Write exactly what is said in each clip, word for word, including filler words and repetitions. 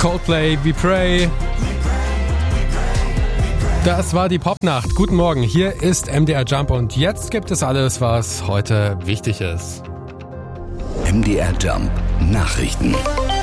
Coldplay, We Pray. Das war die Popnacht. Guten Morgen, hier ist M D R Jump und jetzt gibt es alles, was heute wichtig ist. M D R Jump Nachrichten.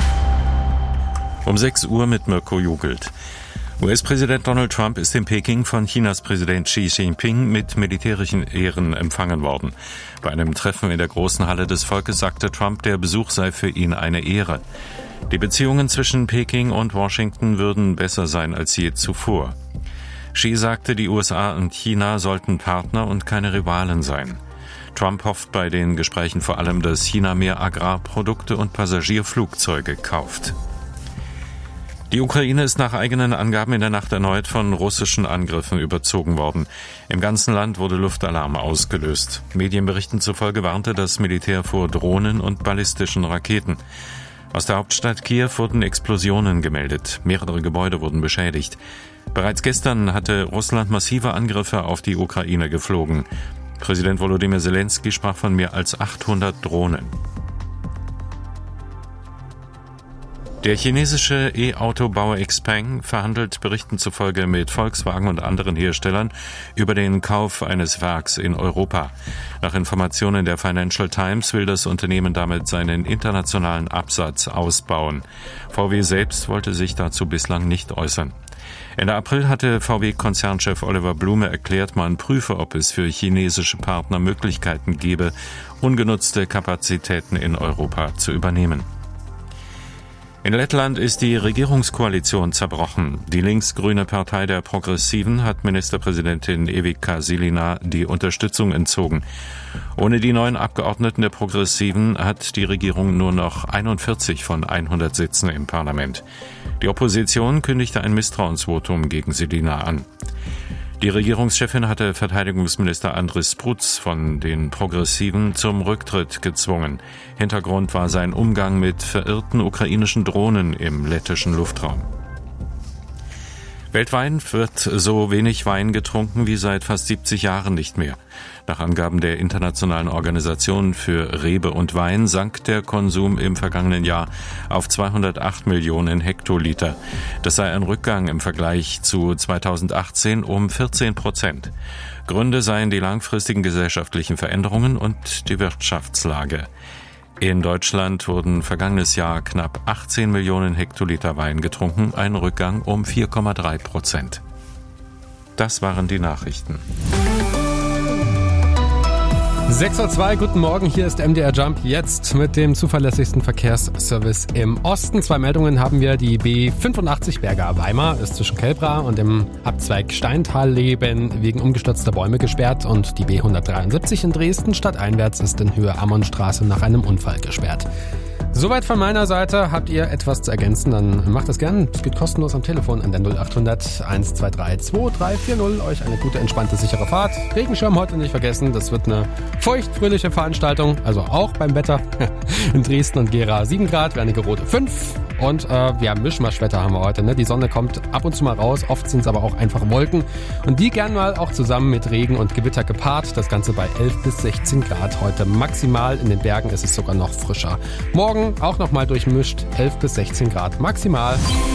Um sechs Uhr mit Mirko Jugelt. U S-Präsident Donald Trump ist in Peking von Chinas Präsident Xi Jinping mit militärischen Ehren empfangen worden. Bei einem Treffen in der großen Halle des Volkes sagte Trump, der Besuch sei für ihn eine Ehre. Die Beziehungen zwischen Peking und Washington würden besser sein als je zuvor. Xi sagte, die U S A und China sollten Partner und keine Rivalen sein. Trump hofft bei den Gesprächen vor allem, dass China mehr Agrarprodukte und Passagierflugzeuge kauft. Die Ukraine ist nach eigenen Angaben in der Nacht erneut von russischen Angriffen überzogen worden. Im ganzen Land wurde Luftalarm ausgelöst. Medienberichten zufolge warnte das Militär vor Drohnen und ballistischen Raketen. Aus der Hauptstadt Kiew wurden Explosionen gemeldet. Mehrere Gebäude wurden beschädigt. Bereits gestern hatte Russland massive Angriffe auf die Ukraine geflogen. Präsident Volodymyr Zelensky sprach von mehr als achthundert Drohnen. Der chinesische E-Auto-Bauer Xpeng verhandelt Berichten zufolge mit Volkswagen und anderen Herstellern über den Kauf eines Werks in Europa. Nach Informationen der Financial Times will das Unternehmen damit seinen internationalen Absatz ausbauen. V W selbst wollte sich dazu bislang nicht äußern. Ende April hatte V W-Konzernchef Oliver Blume erklärt, man prüfe, ob es für chinesische Partner Möglichkeiten gebe, ungenutzte Kapazitäten in Europa zu übernehmen. In Lettland ist die Regierungskoalition zerbrochen. Die linksgrüne Partei der Progressiven hat Ministerpräsidentin Evika Silina die Unterstützung entzogen. Ohne die neuen Abgeordneten der Progressiven hat die Regierung nur noch einundvierzig von hundert Sitzen im Parlament. Die Opposition kündigte ein Misstrauensvotum gegen Silina an. Die Regierungschefin hatte Verteidigungsminister Andris Sprutz von den Progressiven zum Rücktritt gezwungen. Hintergrund war sein Umgang mit verirrten ukrainischen Drohnen im lettischen Luftraum. Weltweit wird so wenig Wein getrunken wie seit fast siebzig Jahren nicht mehr. Nach Angaben der Internationalen Organisation für Rebe und Wein sank der Konsum im vergangenen Jahr auf zweihundertacht Millionen Hektoliter. Das sei ein Rückgang im Vergleich zu zweitausendachtzehn um vierzehn Prozent. Gründe seien die langfristigen gesellschaftlichen Veränderungen und die Wirtschaftslage. In Deutschland wurden vergangenes Jahr knapp achtzehn Millionen Hektoliter Wein getrunken, ein Rückgang um vier Komma drei Prozent. Das waren die Nachrichten. sechs Uhr zwei, guten Morgen, hier ist M D R Jump, jetzt mit dem zuverlässigsten Verkehrsservice im Osten. Zwei Meldungen haben wir, die B fünfundachtzig Berger-Weimar ist zwischen Kelbra und dem Abzweig Steintal-Leben wegen umgestürzter Bäume gesperrt und die B hundertdreiundsiebzig in Dresden stadteinwärts ist in Höhe Ammonstraße nach einem Unfall gesperrt. Soweit von meiner Seite. Habt ihr etwas zu ergänzen, dann macht das gern. Es geht kostenlos am Telefon an der null acht hundert eins zwei drei zwei drei vier null. Euch eine gute, entspannte, sichere Fahrt. Regenschirm heute nicht vergessen. Das wird eine feucht-fröhliche Veranstaltung. Also auch beim Wetter. In Dresden und Gera sieben Grad, Wernigerode fünf. Und äh, ja, Mischmaschwetter haben wir heute. Ne? Die Sonne kommt ab und zu mal raus. Oft sind es aber auch einfach Wolken. Und die gern mal auch zusammen mit Regen und Gewitter gepaart. Das Ganze bei elf bis sechzehn Grad heute maximal. In den Bergen ist es sogar noch frischer. Morgen auch nochmal durchmischt, elf bis sechzehn Grad maximal.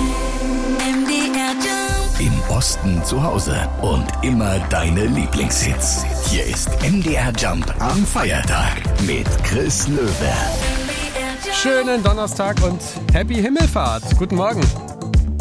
Im Osten zu Hause und immer deine Lieblingshits. Hier ist M D R Jump am Feiertag mit Chris Löwe. Schönen Donnerstag und Happy Himmelfahrt. Guten Morgen.